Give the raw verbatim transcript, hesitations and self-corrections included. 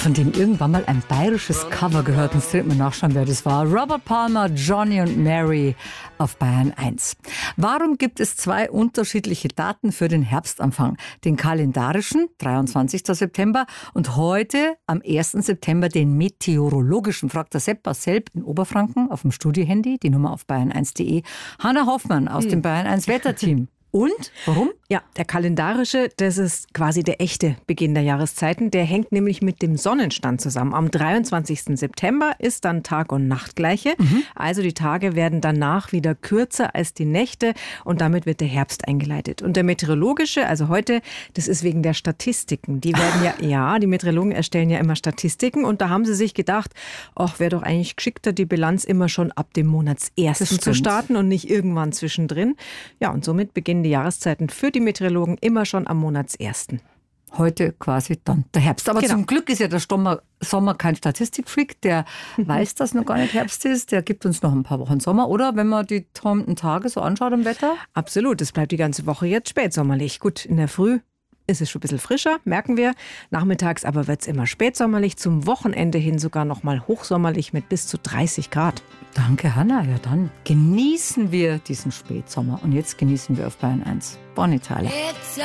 von dem irgendwann mal ein bayerisches Cover gehört. Jetzt wird man nachschauen, wer das war. Robert Palmer, Johnny und Mary auf Bayern eins. Warum gibt es zwei unterschiedliche Daten für den Herbstanfang? Den kalendarischen, dreiundzwanzigsten September, und heute am ersten September den meteorologischen, fragt der Sepp Selb in Oberfranken auf dem Studiohandy, die Nummer auf bayern eins punkt de. Hanna Hoffmann aus hm. dem Bayern eins Wetterteam. Und? Warum? Ja, der kalendarische, das ist quasi der echte Beginn der Jahreszeiten. Der hängt nämlich mit dem Sonnenstand zusammen. Am dreiundzwanzigsten September ist dann Tag- und Nachtgleiche. Mhm. Also die Tage werden danach wieder kürzer als die Nächte und damit wird der Herbst eingeleitet. Und der meteorologische, also heute, das ist wegen der Statistiken. Die werden ja, ja, die Meteorologen erstellen ja immer Statistiken und da haben sie sich gedacht, ach, wäre doch eigentlich geschickter, die Bilanz immer schon ab dem Monatsersten zu starten und nicht irgendwann zwischendrin. Ja, und somit beginnen die Jahreszeiten für die Meteorologen immer schon am Monatsersten. Heute quasi dann der Herbst. Aber genau. Zum Glück ist ja der Sommer, Sommer kein Statistikfreak, der mhm. weiß, dass noch gar nicht Herbst ist. Der gibt uns noch ein paar Wochen Sommer, oder? Wenn man die kommenden Tage so anschaut im Wetter? Absolut, es bleibt die ganze Woche jetzt spätsommerlich. Gut, in der Früh ist es schon ein bisschen frischer, merken wir. Nachmittags aber wird es immer spätsommerlich, zum Wochenende hin sogar noch mal hochsommerlich mit bis zu dreißig Grad. Danke, Hanna. Ja, dann genießen wir diesen Spätsommer. Und jetzt genießen wir auf Bayern eins. Bonnie Tyler.